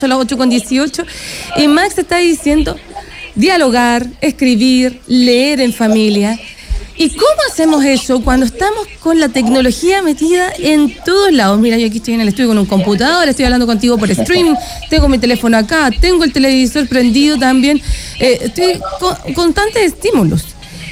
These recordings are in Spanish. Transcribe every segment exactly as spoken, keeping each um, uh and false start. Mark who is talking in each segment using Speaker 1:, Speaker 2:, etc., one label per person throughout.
Speaker 1: a las ocho con dieciocho, y Max está diciendo dialogar, escribir, leer en familia. ¿Y cómo hacemos eso cuando estamos con la tecnología metida en todos lados? Mira, yo aquí estoy en el estudio con un computador, estoy hablando contigo por streaming, tengo mi teléfono acá, tengo el televisor prendido también, eh, estoy con constantes estímulos.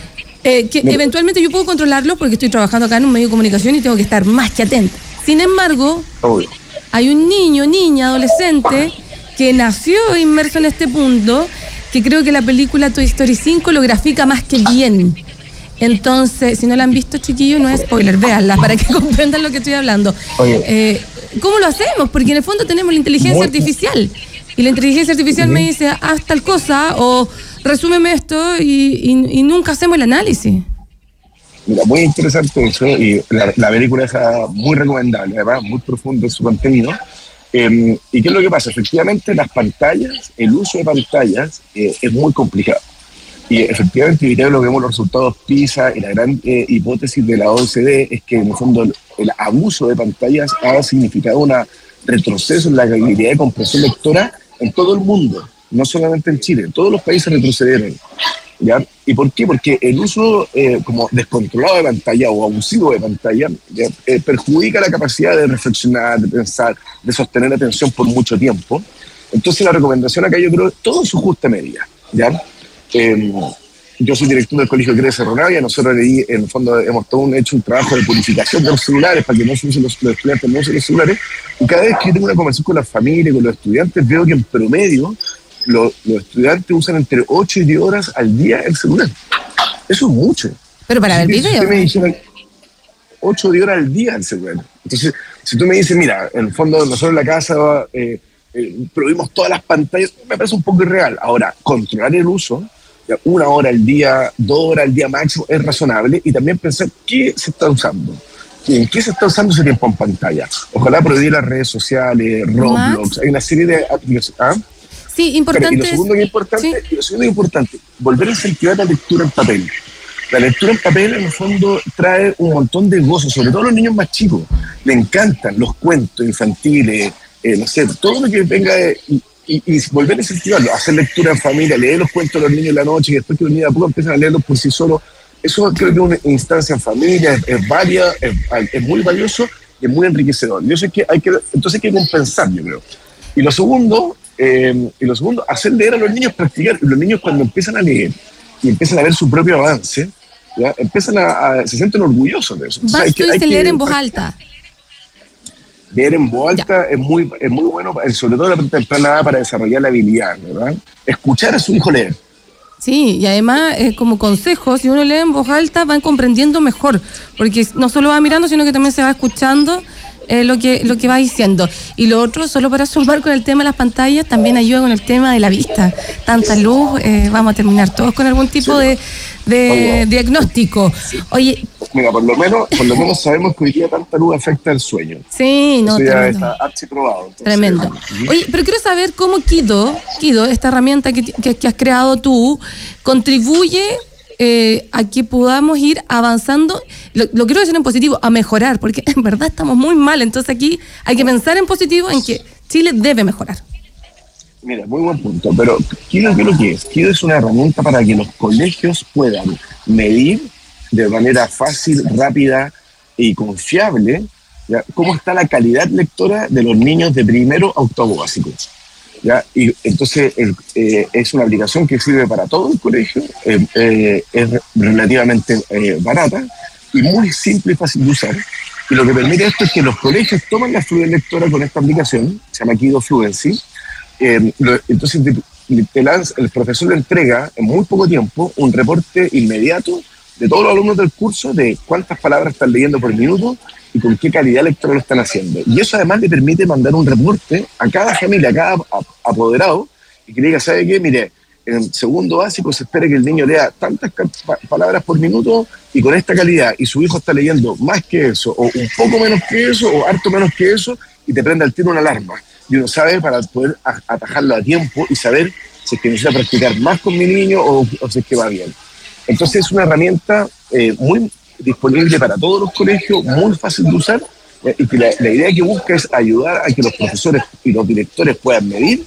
Speaker 1: Eh, que Mira. eventualmente yo puedo controlarlo porque estoy trabajando acá en un medio de comunicación y tengo que estar más que atenta. Sin embargo, Obvio. hay un niño, niña, adolescente que nació inmerso en este mundo, que creo que la película Toy Story cinco lo grafica más que bien. Entonces, si no la han visto, chiquillos, no es spoiler, véanla para que comprendan lo que estoy hablando. Eh, ¿Cómo lo hacemos? Porque en el fondo tenemos la inteligencia muy artificial y la inteligencia artificial uh-huh. me dice, haz tal cosa o resúmeme esto y, y, y nunca hacemos el análisis.
Speaker 2: Mira, muy interesante eso y la, la película es muy recomendable, además muy profundo en su contenido. Eh, ¿Y qué es lo que pasa? Efectivamente, las pantallas, el uso de pantallas eh, es muy complicado. Y efectivamente, hoy día lo que vemos los resultados PISA y la gran eh, hipótesis de la O E C D es que en el fondo el, el abuso de pantallas ha significado un retroceso en la habilidad de comprensión lectora en todo el mundo, no solamente en Chile, todos los países retrocedieron. ¿Ya? ¿Y por qué? Porque el uso eh, como descontrolado de pantalla o abusivo de pantalla ¿ya? Eh, perjudica la capacidad de reflexionar, de pensar, de sostener atención por mucho tiempo. Entonces la recomendación acá yo creo todo en su justa medida, ¿ya? Eh, yo soy director del Colegio Crece Ronavia, nosotros ahí, en el fondo hemos todo un, hecho un trabajo de purificación de los celulares para que no se usen los, los estudiantes no usen los celulares, y cada vez que yo tengo una conversación con la familia, con los estudiantes, veo que en promedio los, los estudiantes usan entre ocho y diez horas al día el celular. Eso es mucho.
Speaker 1: Pero para ver video.
Speaker 2: Si me dijeran ocho o diez horas al día el celular. Entonces, si tú me dices, mira, en el fondo nosotros en la casa eh, eh, prohibimos todas las pantallas, me parece un poco irreal. Ahora, controlar el uso, una hora al día, dos horas al día máximo, es razonable, y también pensar qué se está usando, en qué se está usando ese tiempo en pantalla. Ojalá prohibir las redes sociales, Roblox, Max. Hay una serie de aplicaciones. ¿Ah?
Speaker 1: Sí, importante.
Speaker 2: Pero, y lo segundo que es importante, sí. y lo segundo que es importante, volver a incentivar la lectura en papel. La lectura en papel, en el fondo, trae un montón de gozo, sobre todo a los niños más chicos. Le encantan los cuentos infantiles, eh, no sé, todo lo que venga de... Y, Y, y volver a incentivarlo, hacer lectura en familia, leer los cuentos de los niños en la noche y después que los niños a poco empiezan a leerlos por sí solos. Eso creo que es una instancia en familia, es, es válida, es, es muy valioso y es muy enriquecedor. Yo sé que hay que, entonces hay que compensar, yo creo. Y lo segundo, eh, y lo segundo, hacer leer a los niños, practicar. Los niños cuando empiezan a leer y empiezan a ver su propio avance, ¿ya? Empiezan a, a, se sienten orgullosos de eso.
Speaker 1: Vas o sea, hay que, hay leer que, en voz alta.
Speaker 2: Leer en voz alta es muy, es muy bueno, sobre todo en la temprana edad, para desarrollar la habilidad, ¿verdad? Escuchar a su hijo leer.
Speaker 1: Sí, y además, eh, como consejo, si uno lee en voz alta, van comprendiendo mejor, porque no solo va mirando, sino que también se va escuchando eh, lo que lo que va diciendo. Y lo otro, solo para sumar con el tema de las pantallas, también ayuda con el tema de la vista. Tanta luz, eh, vamos a terminar todos con algún tipo sí. de, de Oye, diagnóstico. Sí. Oye,
Speaker 2: mira, por lo menos, por lo menos sabemos que hoy día tanta luz afecta el sueño.
Speaker 1: Sí, no,
Speaker 2: eso ya
Speaker 1: tremendo.
Speaker 2: Está archiprobado. Entonces,
Speaker 1: tremendo.
Speaker 2: ¿sí?
Speaker 1: Oye, pero quiero saber cómo Kido, Kido, esta herramienta que, que, que has creado tú, contribuye eh, a que podamos ir avanzando, lo, lo quiero decir en positivo, a mejorar, porque en verdad estamos muy mal. Entonces aquí hay que pensar en positivo, en que Chile debe mejorar.
Speaker 2: Mira, muy buen punto, pero Kido, ¿qué es lo que es? Kido es una herramienta para que los colegios puedan medir de manera fácil, rápida y confiable, ¿ya? Cómo está la calidad lectora de los niños de primero a octavo básico, ¿ya? Y entonces el, eh, es una aplicación que sirve para todo el colegio, eh, eh, es relativamente eh, barata y muy simple y fácil de usar. Y lo que permite esto es que los colegios toman la fluidez lectora con esta aplicación, se llama Kido Fluency. Eh, lo, entonces te, te lanza, el profesor le entrega en muy poco tiempo un reporte inmediato de todos los alumnos del curso de cuántas palabras están leyendo por minuto y con qué calidad lectora lo están haciendo. Y eso además le permite mandar un reporte a cada familia, a cada apoderado, y que diga, ¿sabe qué? Mire, en el segundo básico se espera que el niño lea tantas palabras por minuto y con esta calidad, y su hijo está leyendo más que eso, o un poco menos que eso, o harto menos que eso, y te prende al tiro una alarma. Y uno sabe para poder atajarlo a tiempo y saber si es que necesita practicar más con mi niño o, o si es que va bien. Entonces es una herramienta eh, muy disponible para todos los colegios, muy fácil de usar Eh, Y que la, la idea que busca es ayudar a que los profesores y los directores puedan medir